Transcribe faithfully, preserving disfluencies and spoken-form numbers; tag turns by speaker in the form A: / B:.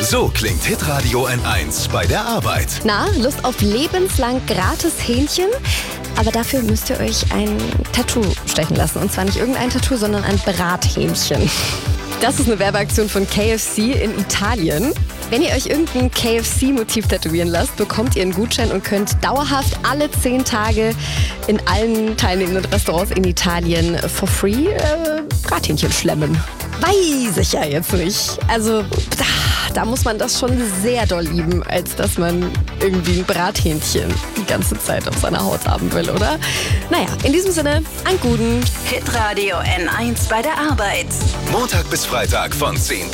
A: So klingt Hitradio N eins bei der Arbeit.
B: Na, Lust auf lebenslang gratis Hähnchen? Aber dafür müsst ihr euch ein Tattoo stechen lassen. Und zwar nicht irgendein Tattoo, sondern ein Brathähnchen. Das ist eine Werbeaktion von K F C in Italien. Wenn ihr euch irgendein K F C-Motiv tätowieren lasst, bekommt ihr einen Gutschein und könnt dauerhaft alle zehn Tage in allen teilnehmenden Restaurants in Italien for free äh, Brathähnchen schlemmen. Weiß ich ja jetzt nicht. Also da, da muss man das schon sehr doll lieben, als dass man irgendwie ein Brathähnchen die ganze Zeit auf seiner Haut haben will, oder? Naja, in diesem Sinne, einen guten
C: Hitradio N eins bei der Arbeit.
A: Montag bis Freitag von zehn